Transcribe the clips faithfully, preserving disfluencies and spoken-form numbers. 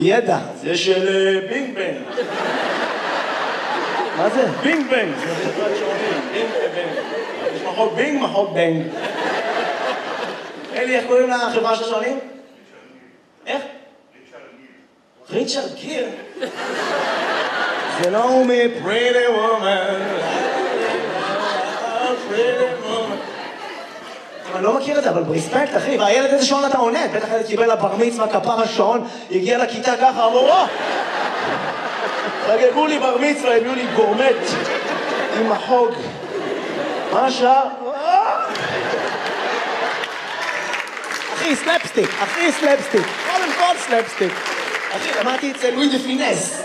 ידע, זה של בינג בנג. מה זה? בינג בנג. זה חברת שעונים, בינג ובנג. יש מחוק בינג, מחוק בנג. אלי, איך קוראים לחברה של השעונים? איך? ריצ'רד גיר. זה לא הוא מ-Pretty Woman. Pretty Woman. אני לא מכיר את זה, אבל ברספקט, אחי, והילד איזה שעון אתה עונד, בטח הילד קיבל לבר מצווה, כפר השעון, הגיע לכיתה ככה, אמרו, או! חגגו לי בר מצווה, הביאו לי גורמט עם החוג. מה השעה? אחי, סלפסטיק, אחי, סלפסטיק, קודם כל סלפסטיק. אחי, למדתי אצל לואי דה פינס.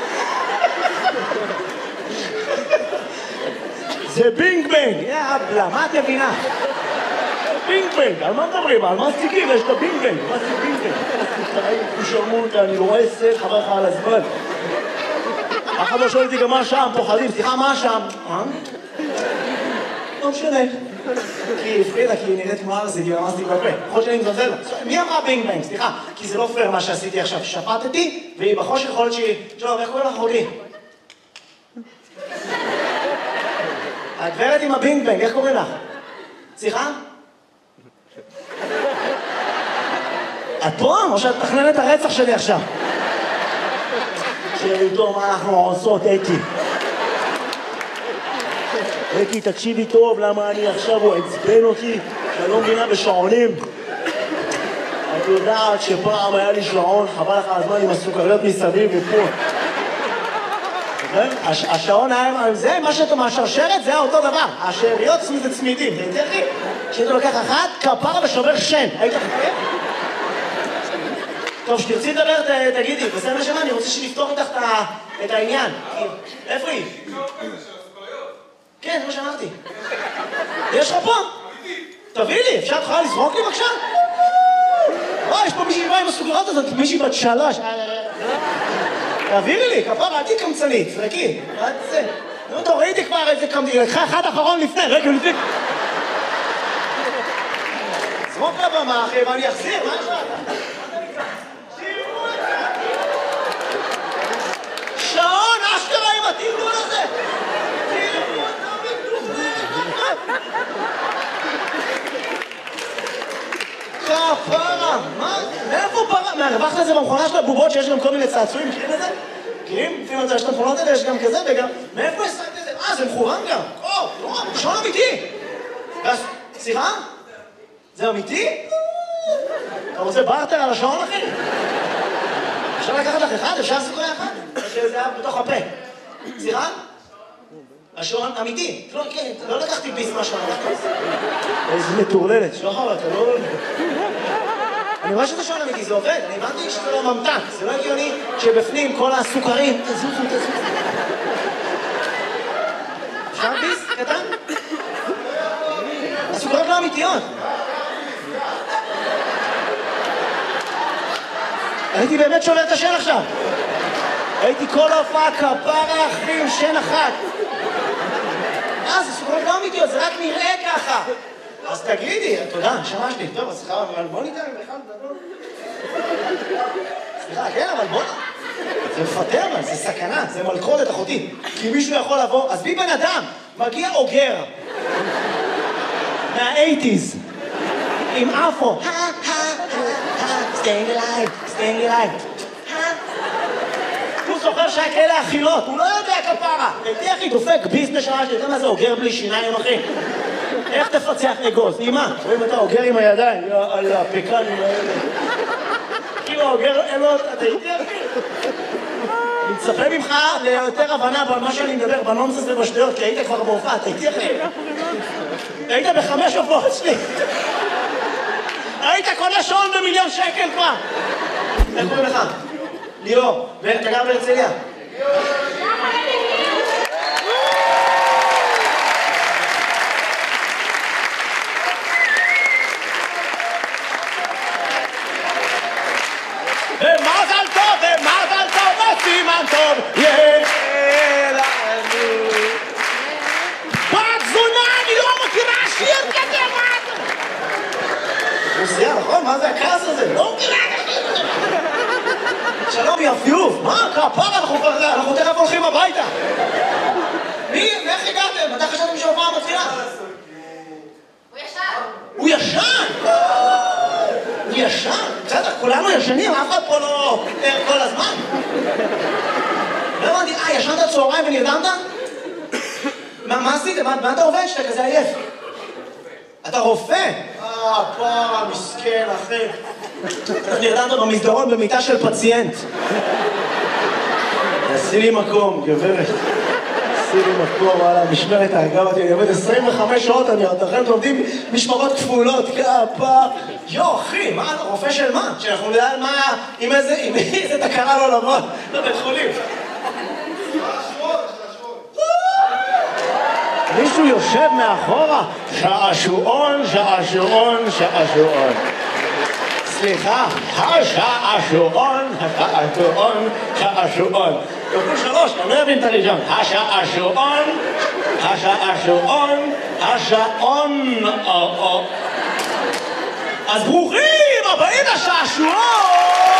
זה בינג בנג, יאבלה, מה את מבינה? בינג בנג, על מה מדברים? על מה סטיקים? יש את הבינג בנג. מה זה בינג בנג? תשלמו אותה, אני לא רואה סט, חבר לך על הזמן. אחד לא שואל אותי גם מה שם, פוחדים, סליחה, מה שם? אה? לא משנה. כי הפרידה, כי היא נראית כמו ארזית, היא ממש תתבפה. יכול שאני מזלזל לה. מי אמרה בינג בנג? סליחה, כי זה לא פייר מה שעשיתי עכשיו. שפטתי, והיא בחושך יכול להיות שהיא... שלום, איך קוראים לך אחותי? הגברת עם הבינג בנג, איך קוראים לך? סליחה? את פה? או שאת מתכננת את הרצח שלי עכשיו? שאיתו מה אנחנו עושות, אתי. אתי, תקשיבי טוב, למה אני עכשיו הוא עצבן אותי, שאני לא מבינה בשעונים. את יודעת שפעם היה לי שעון, חבל לך הזמן עם הסוכריות מסביב ופה. השעון היה, זה מה שאתה מהשרשרת, זה היה אותו דבר. השאריות זה צמידים, זה תרחי. כשאתה לוקח אחת, כפר ושובר שן. היית חכה? טוב, שתרצי לדבר, תגידי, בסדר שמה, אני רוצה שנפתור איתך את העניין. איפה היא? כן, זה מה שאמרתי. יש לך פה? תביא לי, אפשר תוכל לזרוק לי בבקשה? או, יש פה מישהי באה עם הסוכריות הזאת, מישהי בת שלוש. תעבירי לי, כפרה, עדי קמצנית, זרקי. מה זה? נו, טוב, ראיתי כבר איזה קמצנית, לקחה אחד אחרון לפני, רגע לפני. זרוק לבמה, אחי, ואני אחזיר, מה יש לך? שעון, אשכרה עם התמלול הזה! תראו אותה בטוחה! כפרה, מה? מאיפה פרה? מהרווחת לזה במכונה של הבובות שיש גם כל מיני צעצועים, מכירים את זה? מכירים? לפעמים אתה יש את המכונות האלה, יש גם כזה וגם... מאיפה השגת את זה? אה, זה מכורם גם! או, לא, שעון אמיתי! סליחה? זה אמיתי? אתה רוצה בארטר על השעון, אחי? אפשר לקחת לך אחד? אפשר לעשות לך אחד? שזה היה בתוך הפה. סליחה? השעון אמיתי. לא לקחתי ביס מהשעון. איזה מטורללת. שוחר, אתה לא... אני רואה שזה שעון אמיתי, זה עובד. אני הבנתי שזה לא ממתק. זה לא הגיוני שבפנים כל הסוכרים... תזוזו, תזוזו. אפשר ביס? קטן? הסוכרות לא אמיתיות. הייתי באמת שובר את השן עכשיו. הייתי כל ההופעה כפרה אחי עם שן אחת. אה, זה סוכרות לא אמיתיות, זה רק נראה ככה. אז תגידי, תודה, שמע שלי. טוב, אז סליחה, אבל בוא ניתן עם אחד גדול. סליחה, כן, אבל בוא... זה מפתה, אבל זה סכנה, זה מלכודת אחותי. כי מישהו יכול לבוא, אז בי בן אדם, מגיע אוגר. מה-שמונים. עם אפו. staying alive, staying alive. הוא זוכר שהיה כאלה אכילות, הוא לא יודע כפרה. הייתי אחי דופק ביזנס שעה שאתה מה זה אוגר בלי שיניים אחי. איך תפצח אגוז? אימא, רואים אתה אוגר עם הידיים, על הפקנים האלה. כאילו אוגר אלות, אתה הייתי אחי. אני מצפה ממך ליותר הבנה במה שאני מדבר, בנונסס ובשטויות, כי היית כבר בהופעה, אתה הייתי אחי. היית בחמש הופעות שלי. היית קונה שעון במיליון שקל כבר! איך קוראים לך? ליאור, ואתה גר בהרצליה? ומזל טוב, ומזל טוב, וסימן טוב, יהיה לנו. בת זונה, אני לא מכירה שיר כזה, מה זה? רוסיה, נכון? מה זה הכעס הזה? לא מכירה, שלום כפרה, אנחנו תכף הולכים הביתה. מי? איך הגעתם? מתי חשבתם שההופעה מתחילה? הוא ישן. הוא ישן? הוא ישן? בסדר, כולנו ישנים, אף אחד פה לא ער כל הזמן. לא הבנתי, אה, ישנת צהריים ונרדמת? מה עשית? מה אתה עובד שאתה כזה עייף? אתה רופא? אה, פרה, מסכן, אחי. אתה נרדמת במסדרון במיטה של פציינט. עשי לי מקום, גברת. עשי לי מקום, וואלה, משמרת ההרגה אותי. אני עובד עשרים וחמש שעות, אני עוד אחרי עובדים משמרות כפולות, כפה. יו, אחי, מה אתה רופא של מה? שאנחנו נדע על מה, עם איזה תקרה לא לבוא לבית חולים. מישהו יושב מאחורה, שעשועון, שעשועון, שעשועון. סליחה, השעשועון, השעשועון, שעשועון. כפול שלוש, אני לא אבין את הראשון. השעשועון, השעשועון, השעון. אז ברוכים הבאים לשעשועון!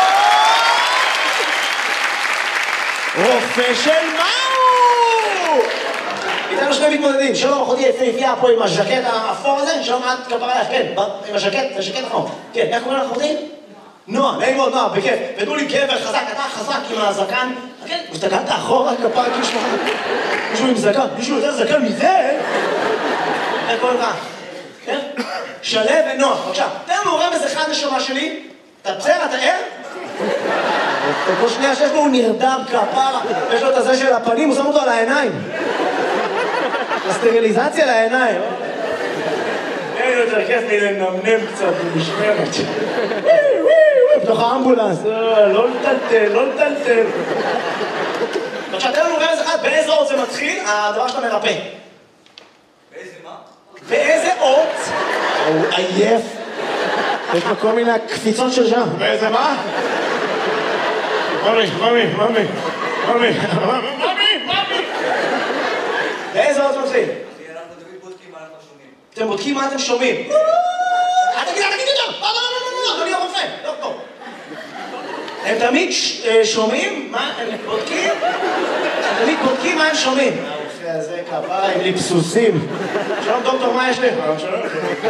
רופא של מהו? איתנו שני מתמודדים, שלום אחותי יפהפייה פה עם הז'קט האפור הזה, שלום את כפרה לך, כן, עם הז'קט, זה ז'קט נכון. כן, איך קוראים לך אחותי? נועה, נעים מאוד, נועה, בכיף. ותנו לי גבר חזק, אתה חזק עם הזקן. כן, הסתכלת אחורה, כפרה, כאילו שלך. מישהו עם זקן, מישהו יותר זקן מזה? איך קוראים לך? כן? שלו ונועה, בבקשה. תן לנו רמז אחד נשמה שלי. אתה בסדר, אתה ער? כל שנייה שיש לו הוא נרדם כפרה, יש לו את הזה של הפנים, הוא שם אותו על העיניים. הסטריליזציה לעיניים. אין יותר כיף מלנמנם קצת במשמרת. בתוך האמבולנס, לא לטלטל, לא לטלטל. עכשיו, תן לנו רמז אחד, באיזה אות זה מתחיל, הדבר שאתה מרפא. באיזה מה? באיזה אות? הוא עייף. יש לו כל מיני קפיצות של שם. באיזה מה? ממי, ממי, ממי, ממי, ממי, ממי. באיזה אות זה מתחיל? אנחנו תמיד בודקים מה אנחנו שומעים. אתם בודקים מה אתם שומעים. אל תגיד, אל תגיד יותר! לא, לא, לא, לא, לא, אדוני הרופא, לא פה. הם תמיד שומעים מה הם בודקים? הם תמיד בודקים מה הם שומעים. הרופא הזה כפרה עם ליפסוסים. שלום דוקטור, מה יש לי? שלום.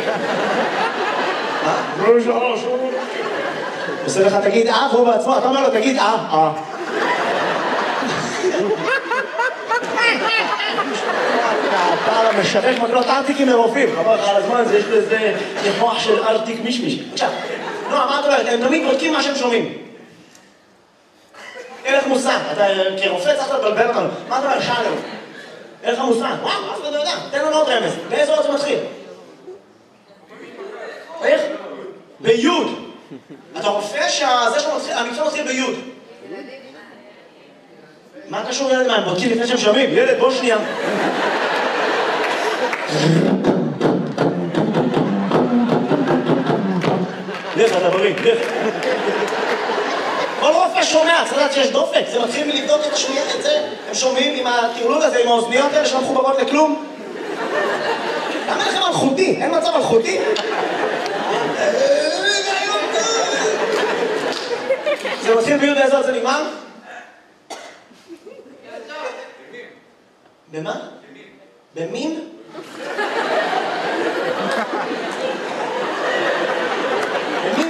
מה? לא, שלום, שלום. עושה לך, תגיד אה, והוא בעצמו, אתה אומר לו, תגיד אה, אה. הפער המשווק מקלות ארטיקים מרופאים. חבל לך על הזמן, יש לזה מוח של ארטיק מישמיש. עכשיו, נועה, מה את אומרת? הם תמיד בודקים מה שהם שומעים. אין לך מושג. אתה כרופא צריך לבלבל אותנו. מה אתה אומר? שאלה. אין לך מושג. וואו, אף אחד לא יודע. תן לנו עוד רמז. באיזה אות זה מתחיל? איך? ביוד. אתה רופא שזה שהמקצוע מתחיל ביוד. מה קשור ילד? מה, הם בודקים לפני שהם שומעים? ילד, בוא שנייה. לך, אתה בריא, לך. כל רופא שומע, צריך לדעת שיש דופק. זה מתחיל מלבדוק את השמיעה, את זה. הם שומעים עם הטרלול הזה, עם האוזניות האלה שלא מחוברות לכלום. למה לכם אלחוטי? אין מצב אלחוטי? זה מתחיל ביוד באיזה עוד זה נגמר? במה? במין? במין?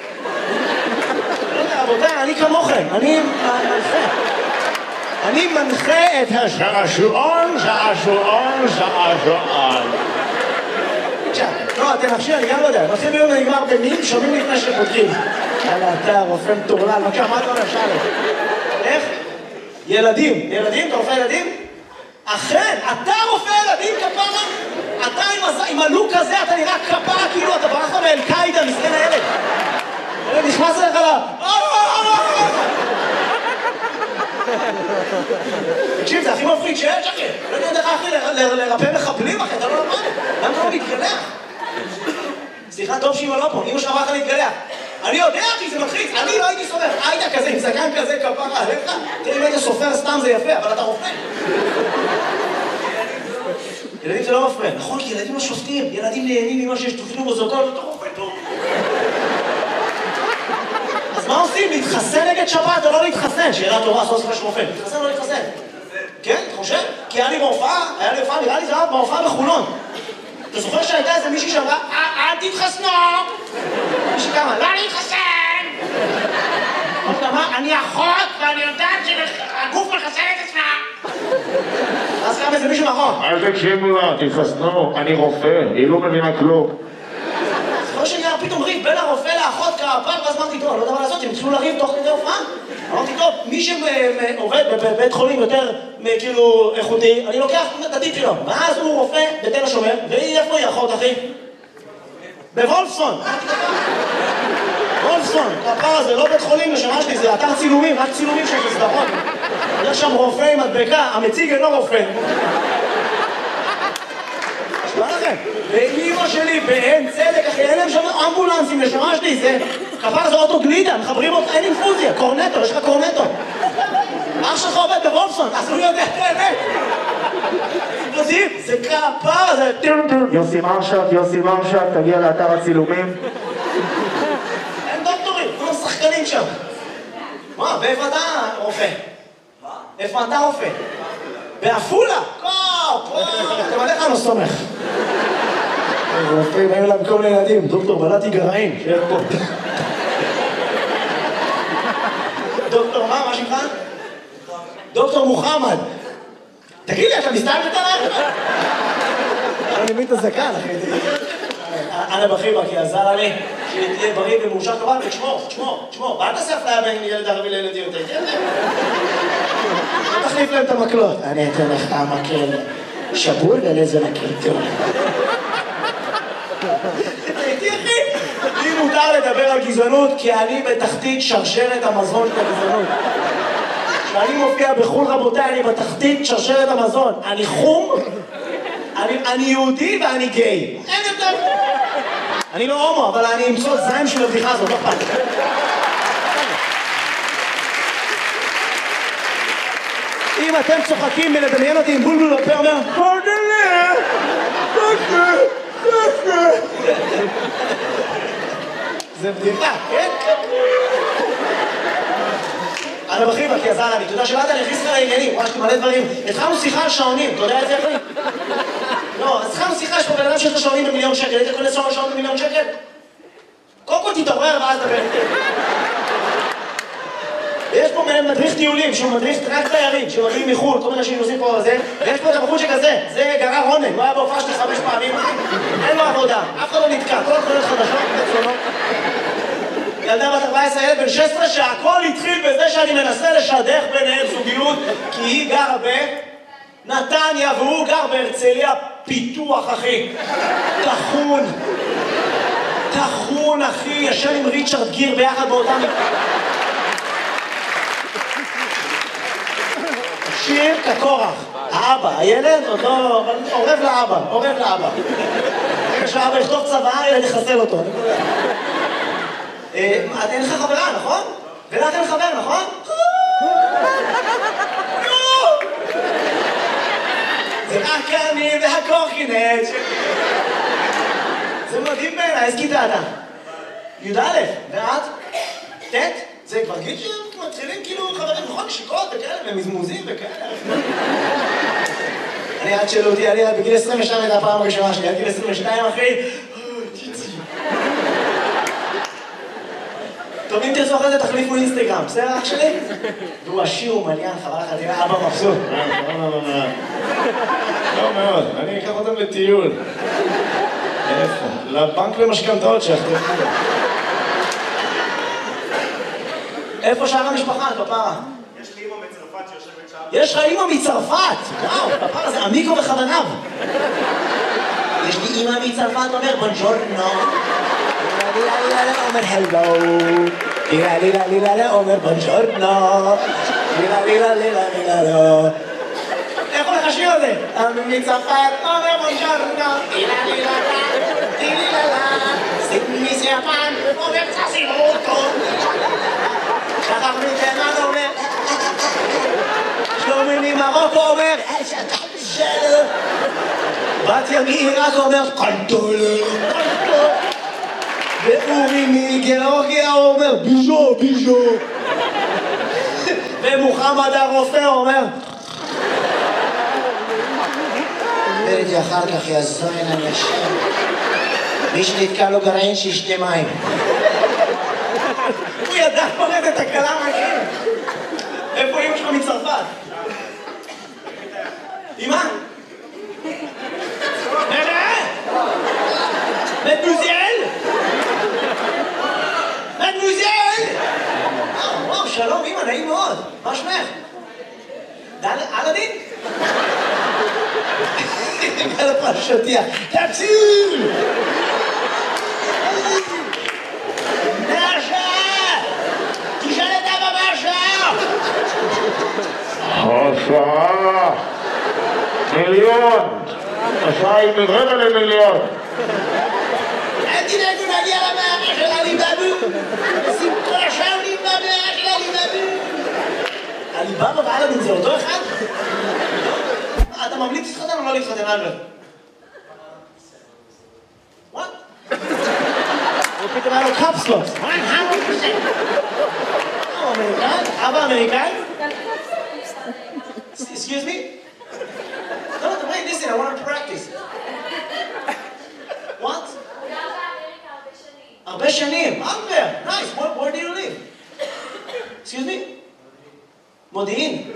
לא יודע, רבותיי, אני כמוכם, אני מנחה. אני מנחה את השעשועון, שעשועון, שעשועון. עכשיו, לא, תנחשי, אני גם לא יודע. מתחיל ביום ונגמר במין, שומעים לפני שבודקים. יאללה, אתה רופא מטורלל, בבקשה, מה אתה אומר, שאלה? איך? ילדים. ילדים? אתה רופא ילדים? אכן, אתה רופא ילדים, כפרה? אתה עם הלוק הזה, אתה נראה כפרה, כאילו אתה ברחת מאל-קאידה, מסכן הילד. הילד נכנס אליך לה... תקשיב, זה הכי מפחיד שיש, אחי. לא יודע דרך אחי לרפא מחבלים, אחי, אתה לא למד. למה אתה לא מתגלח? סליחה, טוב שאמא לא פה, אמא שלך אמרה לך להתגלח. אני יודע, אחי, זה מלחיץ. אני לא הייתי סופר. היית כזה, עם זקן כזה, כפרה עליך. תראה, אם היית סופר סתם זה יפה, אבל אתה רופא. ילדים זה לא מפריע. נכון, כי ילדים לא שופטים. ילדים נהנים ממה שיש תופנו בזוקות, אתה רופא טוב. אז אז מה עושים? להתחסן נגד שפעת או לא להתחסן? שאלה טובה, סוף סוף יש רופא. להתחסן או לא להתחסן? כן, אתה חושב? כי היה לי בהופעה, היה לי הופעה, נראה לי זה היה בהופעה בחולון. אתה זוכר שהייתה איזה מישהי שאמרה, אל תתחסנו! מישהי כמה, לא להתחסן! אמרת מה? אני אחות ואני יודעת שהגוף מחסן את עצמה! אז קם איזה מישהו מאחור. אל תקשיבו לה, תתחסנו, אני רופא, היא לא מבינה כלום. זוכר שנהיה פתאום ריב בין הרופא לאחות כפר, ואז אמרתי, טוב, לא יודע מה לעשות, הם התחילו לריב תוך כדי הופעה? אמרתי, טוב, מי שעובד בבית חולים יותר כאילו איכותי, אני לוקח את הטיפ שלו. ואז הוא רופא בתל השומר, והיא איפה היא אחות, אחי? בוולפסון. וולפסון, הפער הזה, לא בית חולים לשמה שלי, זה אתר צילומים, רק צילומים של סדרות. יש שם רופא עם מדבקה, המציג אינו רופא. נשמע לכם? ואימא שלי באין צדק, אחי, אין להם שם אמבולנסים לשמה שלי, זה... כפר זה אוטו גלידה, מחברים אותך, אין אינפוזיה, קורנטו, יש לך קורנטו. אח שלך עובד בוולפסון, אז הוא יודע את האמת. זה כפר, זה... יוסי מרשק, יוסי מרשק, תגיע לאתר הצילומים. אין דוקטורים, כולם שחקנים שם. מה, ואיפה אתה רופא? מה? איפה אתה רופא? בעפולה! קופ! אתם עליך לא סומך. רופאים, היו להם כל מיני ילדים, דוקטור בלעתי גרעין, שיהיה פה. דוקטור מה? מה שמך? דוקטור מוחמד. תגיד לי, אתה מסתלבט עליי? אני מבין את הזקן, אחי. אנא בחיבה, כי עזר לי שתהיה בריא ומאושר כבל, ותשמור, תשמור, תשמור. ואל תעשה אפליה בין ילד ערבי לילד יהודי. תחליף להם את המקלות. אני אתן לך המקל שבור ולזה מקל טוב. הייתי אחי. לי מותר לדבר על גזענות, כי אני בתחתית שרשרת המזון של הגזענות. כשאני מופיע בחול רבותיי, אני בתחתית שרשרת המזון. אני חום, אני, אני יהודי ואני גיי. אין יותר. אני לא הומו, אבל אני אמצוא זין של הבדיחה הזאת, לא פעם. אם אתם צוחקים מלדמיין אותי עם בולבול בפה אומר פרדלה, פרדלה, פרדלה. זה בדיחה, כן? אנא בחיבה, כי עזר לי, אתה יודע שבאת אני הכניס לך לעניינים, ממש מלא דברים. התחלנו שיחה על שעונים, אתה יודע את זה אחי? לא, אז התחלנו שיחה, יש פה בן אדם שיש לך שעונים במיליון שקל, היית קונה שעון במיליון שקל? קודם כל תתעורר ואז דבר איתי. ויש פה מדריך טיולים, שהוא מדריך רק תיירים, שמגיעים מחו"ל, כל מיני אנשים עושים פה זה, ויש פה את הבחור שכזה, זה גרר רונן, הוא היה בהופעה שלי חמש פעמים, אין לו עבודה, אף אחד לא נתקע, כל התחולות חדשות, בצונות. ילדה בת ארבע עשרה, ילד בן שש עשרה, שהכל התחיל בזה שאני מנסה לשדך ביניהם זוגיות, כי היא גרה בנתניה והוא גר בהרצליה פיתוח, אחי. תחון. תחון, אחי, ישן עם ריצ'רד גיר ביחד באותם... שיר כקורח. האבא, הילד עוד לא... עורב לאבא, עורב לאבא. רגע שהאבא יכתוב צבא, ילד יחסל אותו. אין לך חברה, נכון? ולך אין חבר, נכון? זה רק אני והקורקינט. זה מדהים בעיניי, איזה כיתה אתה? י"א, ואת? ט'? זה כבר גיל שמתחילים כאילו חברים, נכון? נשיקות וכאלה, ומזמוזים וכאלה. אני עד שאלו אותי, אני בגיל עשרים ושתיים הייתה הפעם הראשונה שלי, עד גיל עשרים ושתיים אחי. טוב, אם תרצו אחרי זה תחליפו אינסטגרם, בסדר אח שלי? והוא עשיר ומליין, חבל לך, תראה, אבא מבסוט. לא מאוד, אני אקח אותם לטיול. איפה? לבנק למשכנתאות שאחתם. איפה שאר המשפחה, כפרה? יש לי אמא מצרפת שיושבת שם. יש לך אמא מצרפת! וואו, כפרה זה עמיקו בכוונב. יש לי אמא מצרפת, אומר בונג'ורנו. אומר הלו. לילה לילה לילה אומר בונג'ורנו. לילה לילה לילה לילה לא. איך הולך השיר הזה? מצרפת אומר בונג'ורנו. לילה לילה לילה לילה סימי סיאפן אומר צסימוטו. שחר מתימן אומר שלומי ממרוקו אומר בת ימי עיראק אומר קנטול קנטול ואורי מגיאורגיה אומר ביז'ו, ביז'ו. ומוחמד הרופא אומר וראיתי אחר כך יעזור אין אנשים. מי שנתקע לו גרעין שישתה מים. הוא ידע פורט את הקלה מהכם. איפה אמא שלך מצרפת? אמא? מדמוזל? מדמוזל? וואו, שלום אמא, נעים מאוד. מה שמך? אלאדין? על הפרשתיה. תציל! מרשה! תשאל את אבא מרשה! עשרה מיליון! עשרה היא מרבע למיליון! אל תדאגו נגיע למערה של עליבאבו! כל השאר נבנה במערה של עליבאבו! עליבאבו ואלאדין זה אותו אחד? אתה ממליץ להתחתן או לא להתחתן, אלברט? What? הוא פתאום היה לו קפסלות. הוא אמריקאי? אבא אמריקאי? Excuse me? No, wait, listen, I want to practice. What? הרבה שנים. אלברט, nice. Where, where do you live? Excuse me? מודיעין.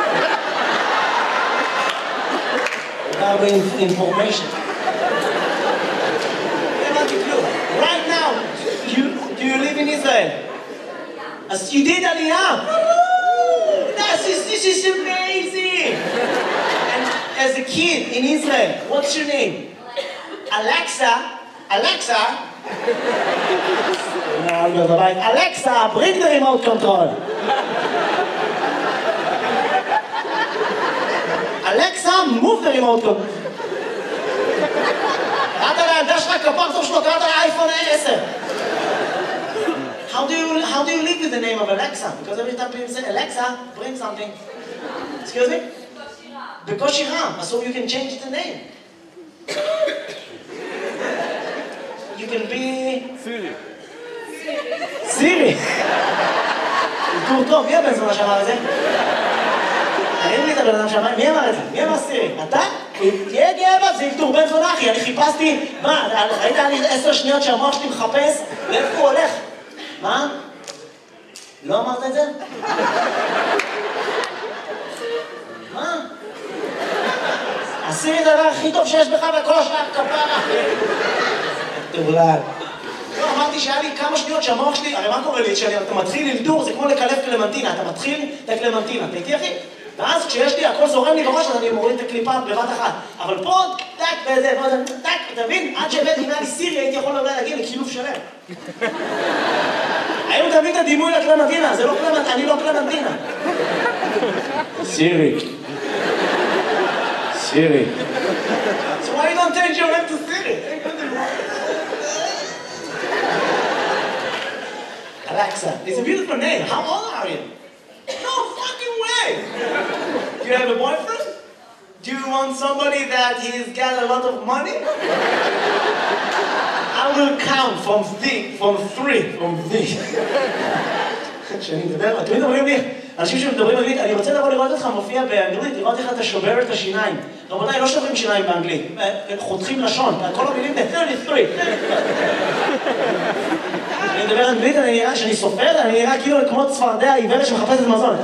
הרבה information. Right now, you, do you live in Israel? As you did Aliyah. This is, this is amazing. And as a kid in Israel, what's your name? Alexa. Alexa. Alexa, bring the remote control. Alexa, move the remote control. קראת לילדה שלך כפרצוף שלו, קראת לאייפון עשר. How do you how do you live with the name of Alexa? Because every time people say Alexa, bring something. Excuse me? בקושי רם. So you can change the name. You can be... Siri. Siri. טוב טוב, מי הבן זונה שאמר את זה? אין לי את הבן אדם שאמר, מי אמר את זה? מי אמר סירי? אתה? תהיה גאה בה, זה ילתור בן זונה אחי, אני חיפשתי, מה, ראית לי עשר שניות שהמוח שלי מחפש, לאיפה הוא הולך? מה? לא אמרת את זה? מה? הסירי זה הדבר הכי טוב שיש בך וכל השאר כפרה. תבלע. לא, אמרתי שהיה לי כמה שניות שהמוח שלי, הרי מה קורה לי? כשאתה מתחיל ללדור, זה כמו לקלף קלמנטינה, אתה מתחיל את הקלמנטינה, אתה איתי אחי? ואז כשיש לי, הכל זורם לי בראש, אז אני מוריד את הקליפה בבת אחת. אבל פה, טק, וזה, טק, אתה מבין? עד שהבאתי, אם היה לי סירי, הייתי יכול אולי להגיע לקילוף שלם. היום תביא את הדימוי לקלמנטינה, זה לא קלמנטינה, אני לא קלמנטינה. סירי. סירי. So why you don't change your name to Siri? Alexa, it's a beautiful name. How old are you? No fucking way! Do you have a boyfriend? Do you want somebody that he's got a lot of money? I will count from three, from three, from three. כשאני מדבר, אתם מדברים לי, אנשים שמדברים אנגלית, אני רוצה לבוא לראות אותך מופיע באנגלית, לראות איך אתה שובר את השיניים. רבותיי, לא שוברים שיניים באנגלית, חותכים לשון, כל המילים זה שלושים ושלוש. אני מדבר אנגלית, אני נראה שאני סופר, אני נראה כאילו כמו צפרדע עיוורת שמחפשת מזון.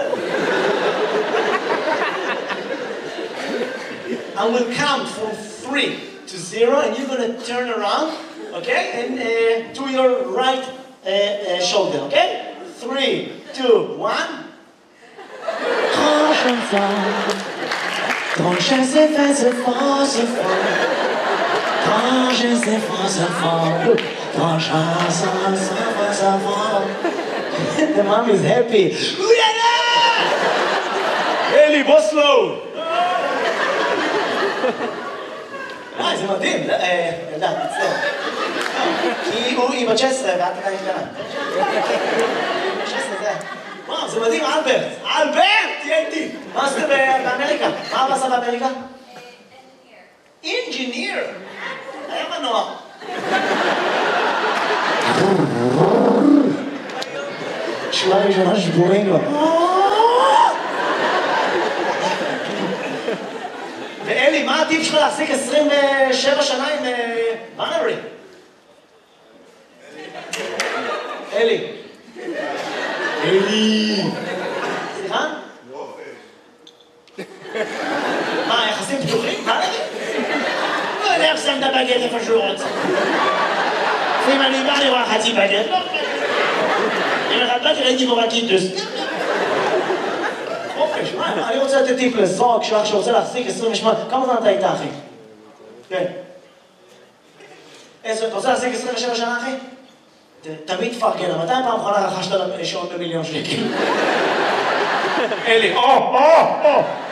I will count from three to zero and you're going to turn around, okay? And uh, to your right uh, uh, shoulder, okay? Three, two, one. Tranche un fort, tranche c'est fait, c'est fort, c'est fort. Tranche c'est fort, c'est fort. Tranche ça, ça va, ça va. The mom is happy. Uyana! Eli, בוסלו! אה, זה מדהים. ילדה, מצטער. כי הוא עם ה-תשע עשרה ואת עדיין קטנה. תשע עשרה זה... וואו, זה מדהים, אלברט. אלברט! תהיה איתי. מה עשית באמריקה? מה אבא עשה באמריקה? אינג'יניר. היה מנוע. שורה ראשונה שבורים לו. ואלי, מה הטיפ שלך להחזיק עשרים ושבע שנה עם בנרי? אלי. אלי. סליחה? מה, יחסים פתוחים? בנרי? לא יודע איך שם את הבגט איפה שהוא רוצה. לפעמים אני בא לראות חצי בגט, לא אם אחד באתי ראיתי בו בקיטוס. אוקיי, שמע, אני רוצה לתת טיפ לזוג שלך שרוצה להחזיק עשרים ושמונה. כמה זמן אתה איתה, אחי? כן. אתה רוצה להחזיק עשרים ושבע שנה, אחי? תמיד תפרגן, מתי פעם אחרונה רכשת שעון במיליון שקל? אלי, או, או, או!